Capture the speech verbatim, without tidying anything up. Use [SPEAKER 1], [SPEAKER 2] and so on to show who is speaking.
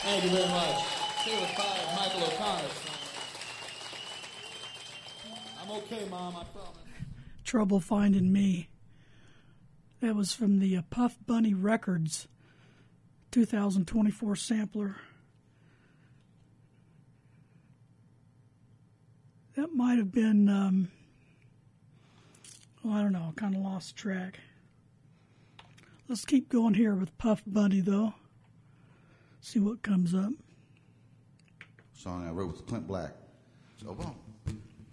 [SPEAKER 1] Thank you very much. Favorite five, Michael O'Connor. I'm okay, Mom, I promise.
[SPEAKER 2] Trouble Finding Me. That was from the uh, Puff Bunny Records two thousand twenty-four sampler. That might have been, um, well, I don't know, kind of lost track. Let's keep going here with Puff Bunny, though. See what comes up.
[SPEAKER 3] Song I wrote with Clint Black. So, boom.